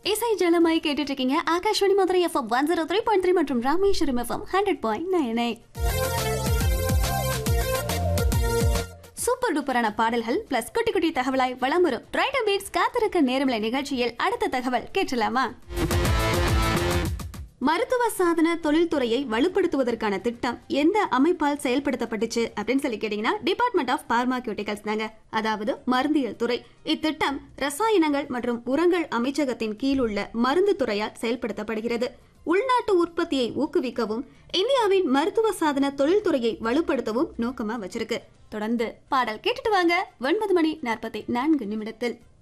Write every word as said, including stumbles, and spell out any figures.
இசை ஜலமாய் கேட்டுட்டு இருக்கீங்க Akashvani Madurai FM one zero three point three மற்றும் Rameswaram FM hundred point nine eight. Super டூப்பரான பாடல்கள் பிளஸ் குட்டி குட்டி தகவலாய் வளம் வரும் ரைட் பீட்ஸ் காத்திருக்க நேரமில்லை நிகழ்ச்சியில் அடுத்த தகவல் கேட்கலாமா? மருத்துவ சாதன தொழில்துறையை வலுப்படுத்துவதற்கான திட்டம் எந்த அமைப்பால் செயல்படுத்தப்பட்டுச்சு அப்படின்னு சொல்லி கேட்டீங்கன்னா டிபார்ட்மெண்ட் ஆஃப் பார்மாக்யூட்டிகல்ஸ் தாங்க, அதாவது மருந்தியல் துறை. இத்திட்டம் ரசாயனங்கள் மற்றும் உரங்கள் அமைச்சகத்தின் கீழ் உள்ள மருந்து துறையால் செயல்படுத்தப்படுகிறது. உள்நாட்டு உற்பத்தியை ஊக்குவிக்கவும் இந்தியாவின் மருத்துவ சாதன தொழில்துறையை வலுப்படுத்தவும் நோக்கமா வச்சிருக்கு. தொடர்ந்து பாடல் கேட்டுட்டு வாங்க. ஒன்பது மணி நாற்பத்தி நான்கு நிமிடத்தில்